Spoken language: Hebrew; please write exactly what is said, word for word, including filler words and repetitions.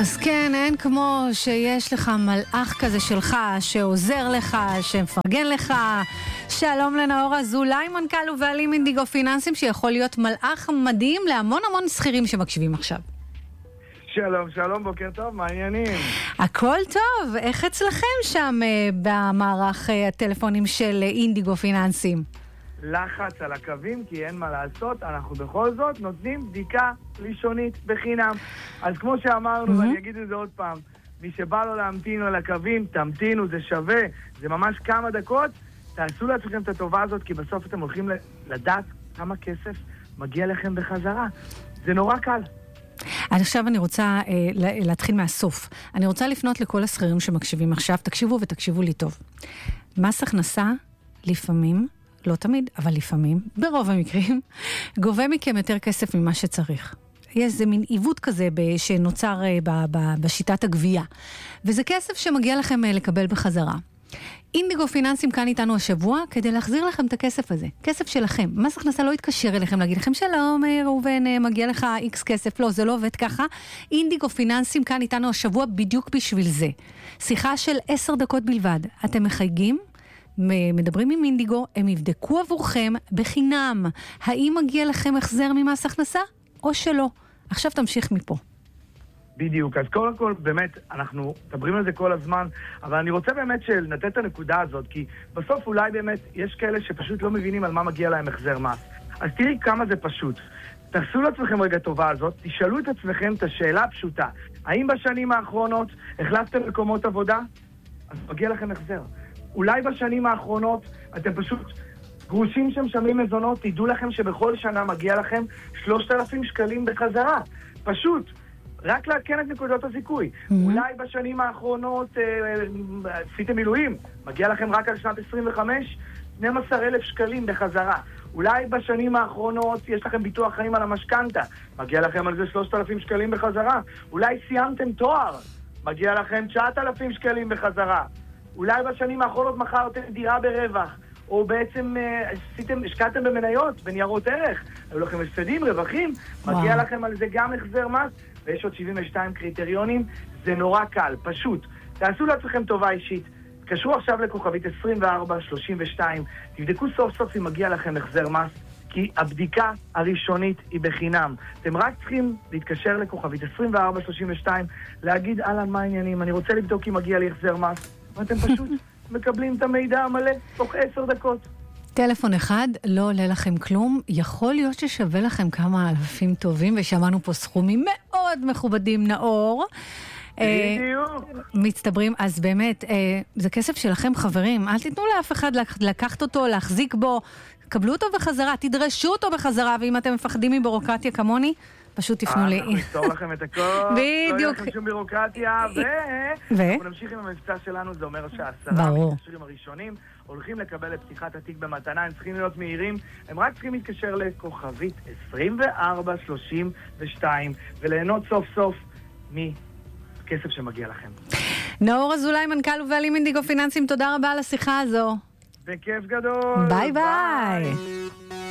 אז כן, אין כמו שיש לך מלאך כזה שלך, שעוזר לך, שמפרגן לך. שלום לנאור אזולאי, מנכ"ל ובעלים אינדיגו פיננסים, שיכול להיות מלאך מדהים להמון המון שכירים שמקשיבים עכשיו. שלום, שלום, בוקר טוב, מה העניינים? הכל טוב, איך אצלכם שם uh, במערך uh, הטלפונים של uh, אינדיגו פיננסים? לחץ על הקווים, כי אין מה לעשות, אנחנו בכל זאת נותנים בדיקה ראשונית בחינם. אז כמו שאמרנו, mm-hmm. ואני אגיד את זה עוד פעם, מי שבא לו להמתין על הקווים, תמתינו, זה שווה, זה ממש כמה דקות, תעשו לעצמכם את הטובה הזאת, כי בסוף אתם הולכים לדעת כמה כסף מגיע לכם בחזרה. זה נורא קל. עכשיו אני רוצה אה, להתחיל מהסוף. אני רוצה לפנות לכל השכירים שמקשיבים עכשיו, תקשיבו ותקשיבו לי טוב. מס הכנסה, לפעמים, לא תמיד, אבל לפעמים, ברוב המקרים, גובה מכם יותר כסף ממה שצריך. יש איזה מין עיוות כזה שנוצר בשיטת הגבייה. וזה כסף שמגיע לכם לקבל בחזרה. אינדיגו פיננסים כאן איתנו השבוע כדי להחזיר לכם את הכסף הזה. כסף שלכם. מס הכנסה לא יתקשר אליכם להגיד לכם שלום, ראובן, מגיע לך איקס כסף. לא, זה לא עובד ככה. אינדיגו פיננסים כאן איתנו השבוע בדיוק בשביל זה. שיחה של עשר דקות בלבד. אתם מחייגים? מדברים עם אינדיגו, הם יבדקו עבורכם בחינם. האם מגיע לכם החזר ממס הכנסה או שלא? עכשיו תמשיך מפה. בדיוק, אז קודם כל, באמת, אנחנו מדברים על זה כל הזמן, אבל אני רוצה באמת לתת את הנקודה הזאת, כי בסוף אולי באמת יש כאלה שפשוט לא מבינים על מה מגיע להם החזר מס. אז תראי כמה זה פשוט. תעשו לעצמכם רגע טובה הזאת, תשאלו את עצמכם את השאלה הפשוטה. האם בשנים האחרונות החלפתם מקומות עבודה? אז מגיע לכם החזר. אולי בשנים האחרונות אתם פשוט גרושים שמשלמים מזונות, תדעו לכם שבכל שנה מגיע לכם שלושת אלפים שקלים בחזרה. פשוט. רק לעדכן את נקודות הזיכוי. Mm-hmm. אולי בשנים האחרונות אה, עשיתם מילואים, מגיע לכם רק על שנת עשרים וחמש, שנים עשר אלף שקלים בחזרה. אולי בשנים האחרונות יש לכם ביטוח חיים על המשכנתה, מגיע לכם על זה שלושת אלפים שקלים בחזרה. אולי סיימתם תואר, מגיע לכם תשעת אלפים שקלים בחזרה. אולי בשנים האחרונות מכרתם דירה ברווח, או בעצם אה, עשיתם, השקעתם במניות, בניירות ערך, היו לכם הפסדים, רווחים, מגיע לכם על זה גם החזר מס, ויש עוד שבעים ושתיים קריטריונים, זה נורא קל, פשוט. תעשו לעצמכם טובה אישית, תקשרו עכשיו לכוכבית עשרים וארבע שלושים ושתיים, תבדקו סוף סוף אם מגיע לכם החזר מס, כי הבדיקה הראשונית היא בחינם. אתם רק צריכים להתקשר לכוכבית עשרים וארבע שלושים ושתיים, להגיד, אהלן, מה העניינים, אני רוצה לבדוק אם מגיע לי החזר מס, ואתם פשוט מקבלים את המידע המלא תוך עשר דקות. טלפון אחד לא עולה לכם כלום, יכול להיות ששווה לכם כמה אלפים טובים, ושמענו פה סכומים מאוד מכובדים, נאור. בדיוק. מצטברים, אז באמת, זה כסף שלכם, חברים, אל תיתנו לאף אחד לקחת אותו, להחזיק בו, קבלו אותו בחזרה, תדרשו אותו בחזרה, ואם אתם מפחדים מבירוקרטיה כמוני, פשוט תפנו לי. אנחנו נפתור לכם את הכל, בדיוק. לא יהיה לכם שום בירוקרטיה, ואנחנו נמשיך עם המבצע שלנו, זה אומר שהעשרה המתקשרים הראשונים הולכים לקבל לפתיחת התיק במתנה, הם צריכים להיות מהירים, הם רק צריכים להתקשר לכוכבית עשרים וארבע שלושים ושתיים, וליהנות סוף סוף מכסף שמגיע לכם. נאור אזולאי, מנכ"ל ובעלים אינדיגו פיננסים, תודה רבה על השיחה הזו. בכיף גדול. ביי ביי.